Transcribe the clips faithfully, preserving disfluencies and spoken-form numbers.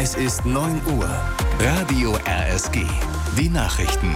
Es ist neun Uhr. Radio R S G. Die Nachrichten.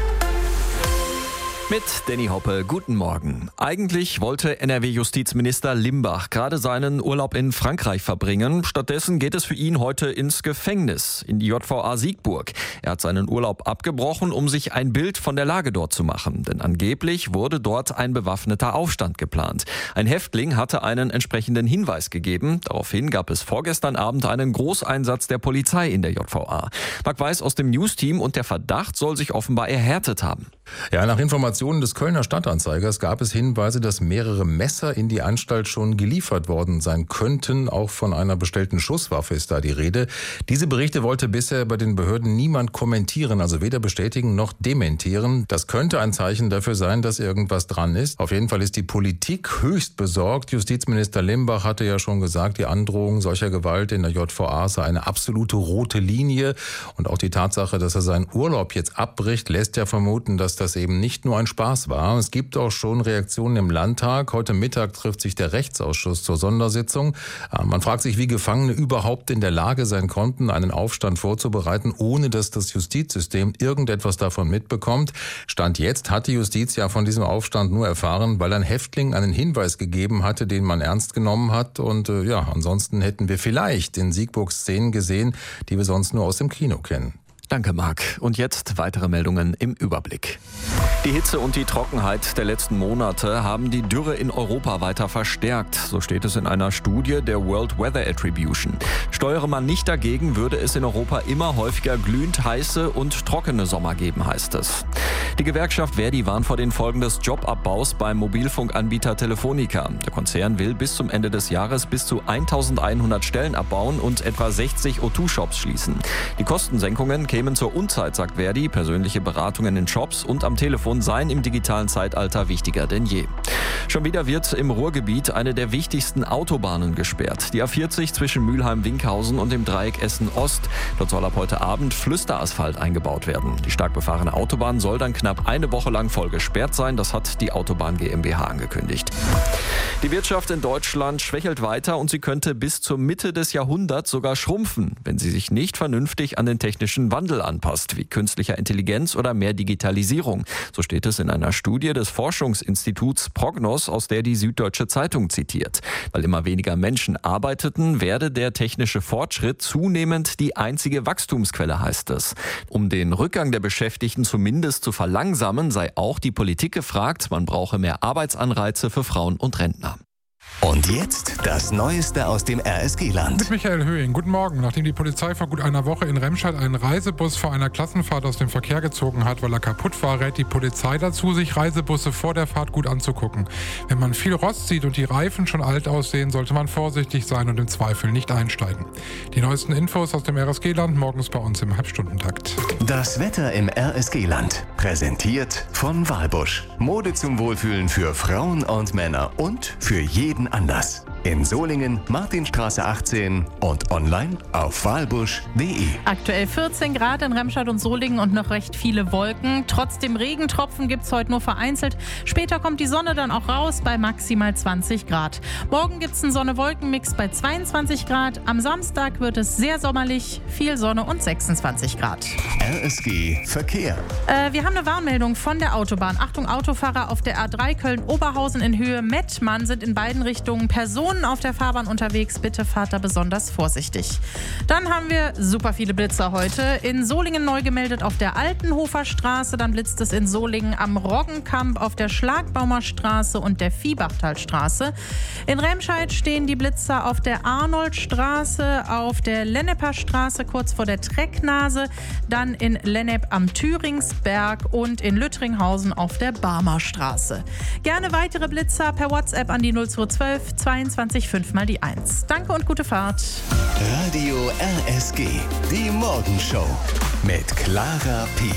Mit Danny Hoppe, guten Morgen. Eigentlich wollte N R W-Justizminister Limbach gerade seinen Urlaub in Frankreich verbringen. Stattdessen geht es für ihn heute ins Gefängnis, in die J V A Siegburg. Er hat seinen Urlaub abgebrochen, um sich ein Bild von der Lage dort zu machen. Denn angeblich wurde dort ein bewaffneter Aufstand geplant. Ein Häftling hatte einen entsprechenden Hinweis gegeben. Daraufhin gab es vorgestern Abend einen Großeinsatz der Polizei in der J V A. Marc Weiß aus dem News-Team, und der Verdacht soll sich offenbar erhärtet haben. Ja, nach Informationen des Kölner Stadtanzeigers gab es Hinweise, dass mehrere Messer in die Anstalt schon geliefert worden sein könnten. Auch von einer bestellten Schusswaffe ist da die Rede. Diese Berichte wollte bisher bei den Behörden niemand kommentieren, also weder bestätigen noch dementieren. Das könnte ein Zeichen dafür sein, dass irgendwas dran ist. Auf jeden Fall ist die Politik höchst besorgt. Justizminister Limbach hatte ja schon gesagt, die Androhung solcher Gewalt in der J V A sei eine absolute rote Linie. Und auch die Tatsache, dass er seinen Urlaub jetzt abbricht, lässt ja vermuten, dass das eben nicht nur ein Spaß war. Es gibt auch schon Reaktionen im Landtag. Heute Mittag trifft sich der Rechtsausschuss zur Sondersitzung. Man fragt sich, wie Gefangene überhaupt in der Lage sein konnten, einen Aufstand vorzubereiten, ohne dass das Justizsystem irgendetwas davon mitbekommt. Stand jetzt hat die Justiz ja von diesem Aufstand nur erfahren, weil ein Häftling einen Hinweis gegeben hatte, den man ernst genommen hat. Und äh, ja, ansonsten hätten wir vielleicht in Siegburg Szenen gesehen, die wir sonst nur aus dem Kino kennen. Danke, Marc. Und jetzt weitere Meldungen im Überblick. Die Hitze und die Trockenheit der letzten Monate haben die Dürre in Europa weiter verstärkt. So steht es in einer Studie der World Weather Attribution. Steuere man nicht dagegen, würde es in Europa immer häufiger glühend heiße und trockene Sommer geben, heißt es. Die Gewerkschaft Verdi warnt vor den Folgen des Jobabbaus beim Mobilfunkanbieter Telefonica. Der Konzern will bis zum Ende des Jahres bis zu eintausendeinhundert Stellen abbauen und etwa sechzig O zwei Shops schließen. Die Kostensenkungen kämen zur Unzeit, sagt Verdi. Persönliche Beratungen in Shops und am Telefon seien im digitalen Zeitalter wichtiger denn je. Schon wieder wird im Ruhrgebiet eine der wichtigsten Autobahnen gesperrt. Die A vierzig zwischen Mülheim-Winkhausen und dem Dreieck Essen-Ost. Dort soll ab heute Abend Flüsterasphalt eingebaut werden. Die stark befahrene Autobahn soll dann knapp eine Woche lang voll gesperrt sein. Das hat die Autobahn GmbH angekündigt. Die Wirtschaft in Deutschland schwächelt weiter und sie könnte bis zur Mitte des Jahrhunderts sogar schrumpfen, wenn sie sich nicht vernünftig an den technischen Wandel anpasst, wie künstlicher Intelligenz oder mehr Digitalisierung. So steht es in einer Studie des Forschungsinstituts Prognos, aus der die Süddeutsche Zeitung zitiert. Weil immer weniger Menschen arbeiteten, werde der technische Fortschritt zunehmend die einzige Wachstumsquelle, heißt es. Um den Rückgang der Beschäftigten zumindest zu verlangsamen, sei auch die Politik gefragt. Man brauche mehr Arbeitsanreize für Frauen und Rentner. Und jetzt das Neueste aus dem R S G-Land. Mit Michael Höhing. Guten Morgen. Nachdem die Polizei vor gut einer Woche in Remscheid einen Reisebus vor einer Klassenfahrt aus dem Verkehr gezogen hat, weil er kaputt war, rät die Polizei dazu, sich Reisebusse vor der Fahrt gut anzugucken. Wenn man viel Rost sieht und die Reifen schon alt aussehen, sollte man vorsichtig sein und im Zweifel nicht einsteigen. Die neuesten Infos aus dem R S G-Land morgens bei uns im Halbstundentakt. Das Wetter im R S G-Land. Präsentiert von Walbusch. Mode zum Wohlfühlen für Frauen und Männer und für jeden Anlass. In Solingen, Martinstraße achtzehn und online auf walbusch punkt de. Aktuell vierzehn Grad in Remscheid und Solingen und noch recht viele Wolken. Trotzdem Regentropfen gibt es heute nur vereinzelt. Später kommt die Sonne dann auch raus bei maximal zwanzig Grad. Morgen gibt es einen Sonne-Wolken-Mix bei zweiundzwanzig Grad. Am Samstag wird es sehr sommerlich, viel Sonne und sechsundzwanzig Grad. R S G Verkehr. Äh, wir haben eine Warnmeldung von der Autobahn. Achtung, Autofahrer auf der A drei Köln-Oberhausen in Höhe Mettmann sind in beiden Richtungen Personen auf der Fahrbahn unterwegs. Bitte fahrt da besonders vorsichtig. Dann haben wir super viele Blitzer heute. In Solingen neu gemeldet auf der Altenhofer Straße. Dann blitzt es in Solingen am Roggenkamp, auf der Schlagbaumer Straße und der Viehbachtalstraße. In Remscheid stehen die Blitzer auf der Arnoldstraße, auf der Lenneper Straße kurz vor der Trecknase. Dann in Lennep am Thüringsberg und in Lüttringhausen auf der Barmer Straße. Gerne weitere Blitzer per WhatsApp an die null zwei zwölf zweiundzwanzig fünf mal die eins. Danke und gute Fahrt. Radio R S G, die Morgenshow mit Clara P.